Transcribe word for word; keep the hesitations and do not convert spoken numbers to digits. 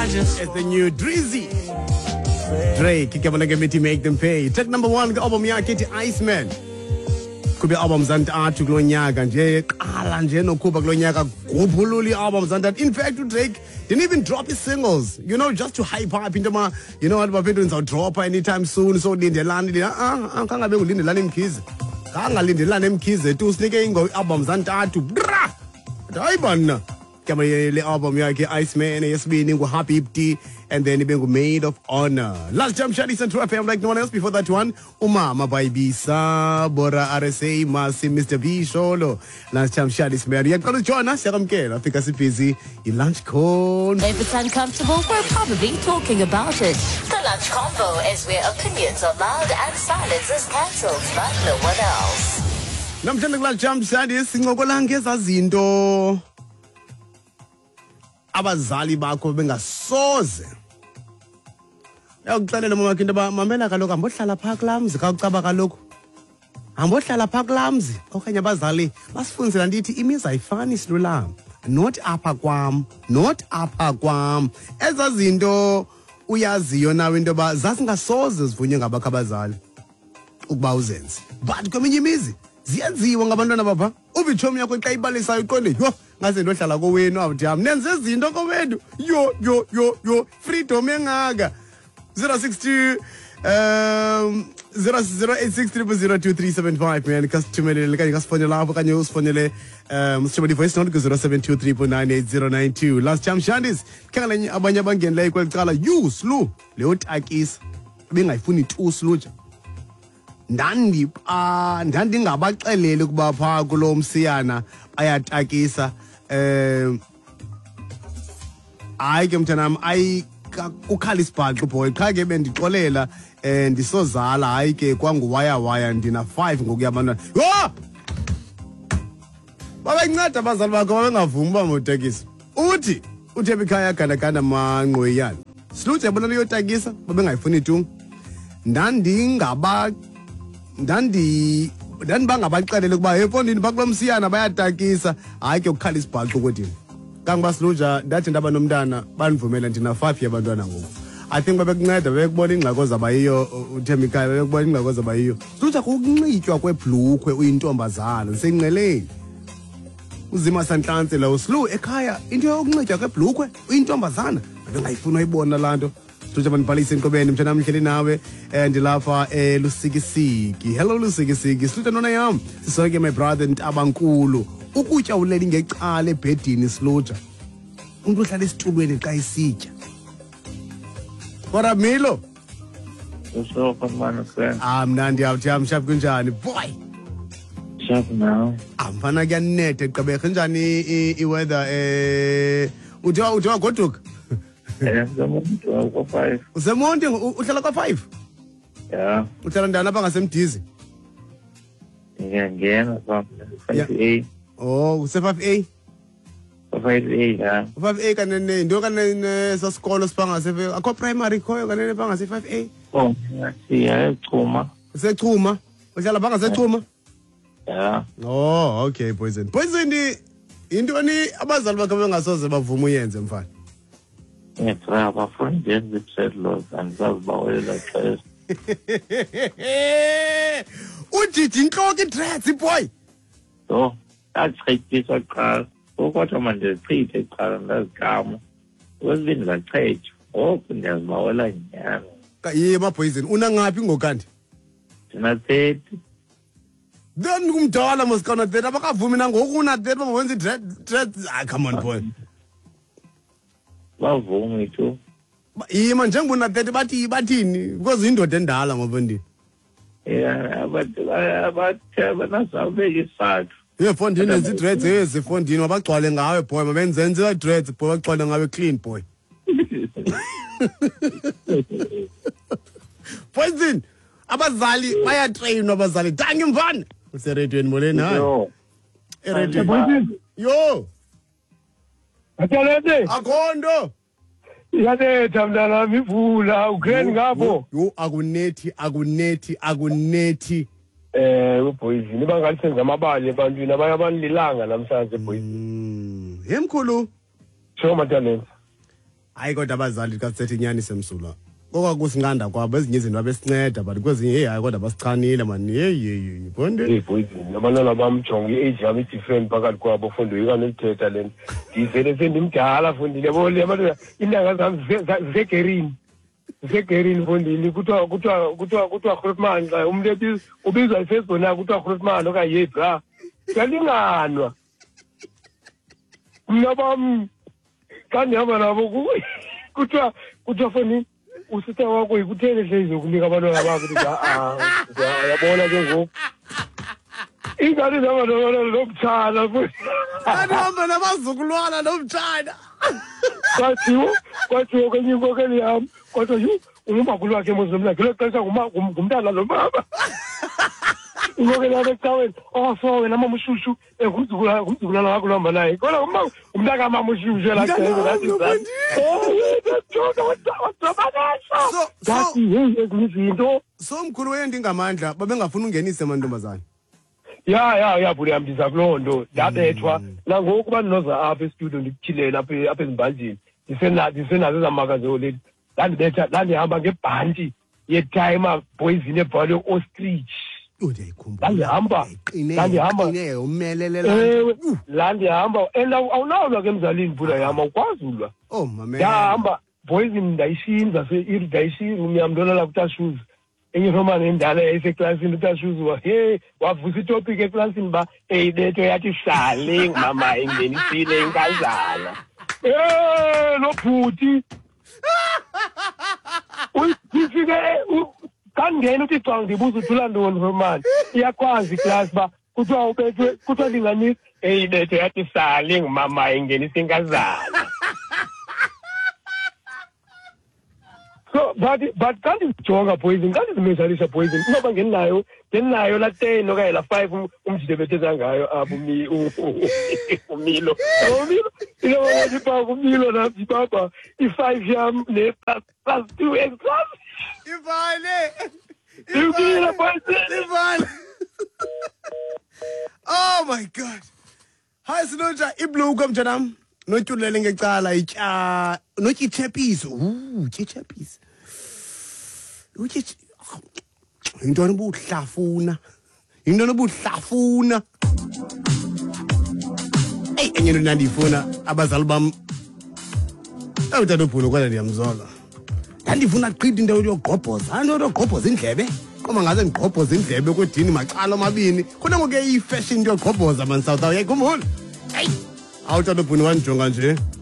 It's the new Drizzy. Drake, ikabona ke mithi make them pay. Track number one album yakhe ethi Iceman. Kube albums zantathu kulonyaka nje qala nje nokuba kulonyaka guphulula albums zantathu. In fact, Drake didn't even drop his singles, you know, just to hype up into ma, you know, bafethu ngiza drop anytime soon, so lindelani ah ah kangabe ngilindelana emkhize. Kangalindelana emkhize tu sinike ingo albums zantathu. Bra! Hayi bana. Kamera le album yakhe Iceman yesibini ngu Happy Tea and then ibe ngu Made of Honor. Last jump shot is on True F M like no one else before that one. Umama Baibisa Bora R S A Masi Mister B Sholo. Last jump shot is Mary. Yakalo join us yakamkela fika sibhizi I lunch con. If it's uncomfortable, we're probably talking about it. The Lunch Convo is where opinions are loud and silence is cancelled, but no one else. Namhlanje kula jump shot sincokola ngezazinto abazali bakho bengasoze yakuxelela mama into ba mamela kaloku ambohlala pha kulamzi kakucaba kaloku ambohlala pha kulamzi okanye abazali basifundisela ndithi imizi ayifani silulama not apha kwam not apha kwam ezazinto uyaziyo nawe into ba zasingasoze zivunywe ngabakho abazali ukuba uzenze but kweminye imizi ziyenziwa ngabantwana bapha ubitshomi yakho xa ibalisayo iqonde yo ngaze ndohlala kowenu awuthi yami nenze izinto kowenu yo yo yo yo freedom engaka zero six two um zero eight six three zero two three seven five man kasithumelele kanye kasifonele lapho kanye usifonele um sithobeli voice note ku zero seven two three nine eight zero nine two. Last jam shandis khangelanye abanye abangenileyo kwelicala you slu leyo takisa bengayifuni tu sluja ndandi ah ndandi ngabaxelele kuba pha kulo msiyana bayatakisa eh hayi ke mntanami ayi ukhala isibhaxu boy qha ke bendixolela eh ndisozala hayi ke kwanguwaya waya ndina five ngokuya abantwana yo babenceda abazali bakho babengavumi uba motakisa uthi uthe bikhaya ganda ganda manqoyana siluthe yabona leyo takisa babengayifuni tu ndandingaba ndandi ndani bangabaxelele kuba efondini bakulomsiyana bayatakisa hayi ke ukukhala isibhaxu kodini kangibasilunja ndathi ndaba nomntana banivumela ndina five yabantwana ngoku I think babekunceda bekubona ingxako zabayiyo uThemikhaya bekubona ingxako zabayiyo silunja kukunxitywa kwebhlukwe uyintombazana usenqeleni uzima sanhlanze lawo slu ekhaya into yokunxitywa kwebhlukwe uyintombazana bengayifuna uyibona lanto Tuja manipalisi nkobeni mtana mhleli nawe ndilapha elusikisiki. Hello lusikisiki. Siluta nona yam. Sisoke my brother ntabankulu. Ukutya uleli ngecala ebhedini siluta. Umuntu uhlala esitulweni xa isitya. Kora Milo. So man friend. Ah mnandi awuthi amshap kunjani boy. Sharp now. Amfana kuyanethe gqibeke njani I weather eh uthiwa uthiwa goduka. Yeah, umuntu kwa five. Usemonti uhlala kwa five? Yeah. Uhlala ndana apha ngasemdizi? Yeah, ngena kwa five A. Oh, use five A? five A, yeah. five A kanene ndo kanene sasikolo sipanga seve akho primary khoyo kanene panga se five A? Oh, yeah, Chuma. Sechuma? Uhlala panga sechuma? Yeah. Oh, okay, poison. Poison ndi intoni abazali bakhe bengasoze bavuma uyenze mfana. Yeah, try our friend James said Lord and Zazbawela first. Uthi inhloko idress boy. So, that's right a car. So what am I the three take car and that's calm. Was been like trade. Open there's Bawela nyana. Ka yema poison una ngaphi ngokanti? Thina thirty. Then umdala mosikana thirty abakavumi na ngoku una thirty bawenza idress. Ah come on boy. Bavumi too. Yima njengona thirty bathi bathini because indoda endala ngoba ndi. Yeah, but but banasabeka isathu. Yeah, fondini ezi dreads ezi fondini wabagcwale ngawe boy mabenzenze dreads boy bagcwale ngawe clean boy. Poison abazali baya train abazali dangi mvana use radio moleni hayi. Yo. Radio. Yo. Atalede. Akhondo. Yanetha mntana mivula ugreni ngapho. Yo akunethi akunethi akunethi. Eh uboyizini bangalisenza amabali ebantwini abanye abanililanga namhlanje boyizini. Mm. Hemkhulu. Sho matalente. hayi kodwa abazali kasethi inyani semsula okwakusinqanda kwabo ezinye izinto abesinceda but kwezinye hey hayi kodwa basichanile man hey hey bonde hey boys nabantwana bamjonga i-age yami i-different phakathi kwabo fundo yikani elithetha lento ndizele sendimdala fundile bole abantwana intanga zami zegerini zegerini fundile kuthiwa kuthiwa kuthiwa kuthiwa Grootman xa umuntu ebiza ubizwa ifacebook na kuthiwa Grootman okanye yephi ha yalinganwa mna bam xa ndihamba nabo kuthiwa kuthiwa foni usitha wakho yikuthele hle izokunika abantwana bakho ukuthi a yabona ke ngoku ingane zabantwana lomtshana futhi ahamba nabazukulwana lomtshana kwathiwo kwathiwo kwenye inkokeli yami kodwa yu ungumakhulu wakhe emuzimla ngelo xesha ngumntana lo baba inkokeli yakhe ecaweni oh wena mama ushushu ngumzukulwana wakho lohamba naye kodwa umntaka mama ushushu elaxesha ngathi hey ezinye izinto so mkhulu wendi ngamandla babengafuna ungenise amantombazana ya ya ya buri yami ndiza kuloo nto ndabethwa nangoku uba ndinoza apha estudio ndikutyhilele apha apha ezimbanjini ndisenazo ezamakazo leti ndandibetha ndandihamba ngebhanti yetimer boysini ebhalwe ostrich ndandihamba ndandihamba ewe ndandihamba and awulawulwa ke emzalini bhula yam awukwazi ulwa oh mama ndahamba boysini ndayishinza se-iri ndayishira umyam ndolala kutashuzi enye nomane endala yayiseklasini utashuzi he wavusa itopiki eklasini uba eyibeto yathi hlale mama ingenisile inkazana eh nobhuti uyifike kangena uthi xa ndibuza uthula ntoni nomane iyakwazi iklasi uba kuthiwa ubethwe kuthiwa linganisi eyibeto yathi hlale mama ingenisa inkazana. So but but kanti ndijonga poison kanti ndimezalisa poison kunoba ngenayo ngenayo la ten okanye la five umjide betheza ngayo apho mi umilo umilo ilo ndipa kumilo na baba i-five yam ne plus two exam ivale ivale ivale oh my god hayi sinonja ibluku mntanam notyulele ngecala itya notyitshepisi uh tyitshepisi uthi into nobuhlafuna into nobuhlafuna hey enye into ndandifuna abazali bam awutata ubhulo kodwa ndiyamzola ndandifuna qhithi into yogqobhoza into yogqobhoza indlebe qoma ngaze ndigqobhoza indlebe kwedini macala amabini khona ngoku ifashion into yogqobhoza man South Africa kumholi hey awutata ubhulo wandijonga nje